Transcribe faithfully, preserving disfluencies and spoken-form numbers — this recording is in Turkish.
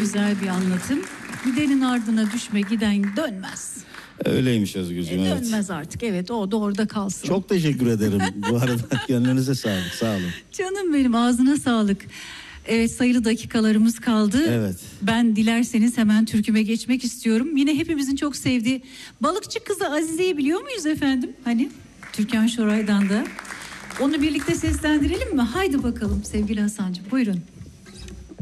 güzel bir anlatım. Gidenin ardına düşme, giden dönmez. Öyleymiş Özgürcüğüm. E, evet. dönmez artık, evet, o da orada kalsın. Çok teşekkür ederim bu arada. Gönlünüze sağlık, sağ olun. Canım benim, ağzına sağlık. Evet, sayılı dakikalarımız kaldı. Evet. Ben dilerseniz hemen türküme geçmek istiyorum. Yine hepimizin çok sevdiği Balıkçı Kızı Azize'yi biliyor muyuz efendim? Hani Türkan Şoray'dan da. Onu birlikte seslendirelim mi? Haydi bakalım sevgili Hasan'cığım, buyurun.